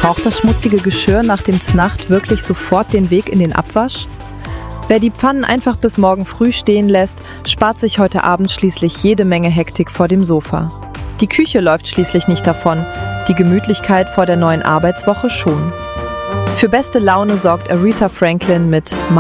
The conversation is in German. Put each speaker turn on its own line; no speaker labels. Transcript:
Braucht das schmutzige Geschirr nach dem Znacht wirklich sofort den Weg in den Abwasch? Wer die Pfannen einfach bis morgen früh stehen lässt, spart sich heute Abend schließlich jede Menge Hektik vor dem Sofa. Die Küche läuft schließlich nicht davon, die Gemütlichkeit vor der neuen Arbeitswoche schon. Für beste Laune sorgt Aretha Franklin mit